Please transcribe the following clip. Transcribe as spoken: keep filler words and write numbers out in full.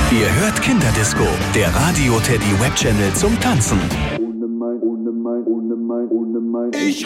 Ihr hört Kinderdisco, der Radio Teddy Web Channel zum Tanzen. Ohne mein, ohne mein, ohne mein, ohne mein. Ich